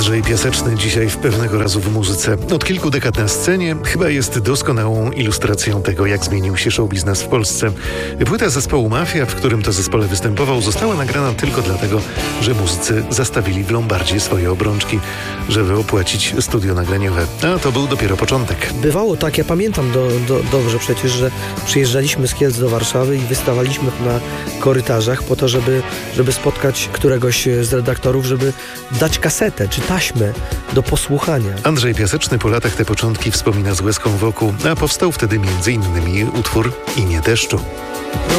Andrzej Piaseczny dzisiaj w Pewnego razu w muzyce. Od kilku dekad na scenie, chyba jest doskonałą ilustracją tego, jak zmienił się showbiznes w Polsce. Płyta zespołu Mafia, w którym to zespole występował, została nagrana tylko dlatego, że muzycy zastawili w Lombardzie swoje obrączki, żeby opłacić studio nagraniowe. A to był dopiero początek. Bywało tak, ja pamiętam dobrze przecież, że przyjeżdżaliśmy z Kielc do Warszawy i wystawaliśmy na korytarzach po to, żeby spotkać któregoś z redaktorów, żeby dać kasetę czy taśmę do posłuchania. Andrzej Piaseczny po latach te początki wspomina z łezką wokół, a powstał wtedy m.in. utwór Imię deszczu.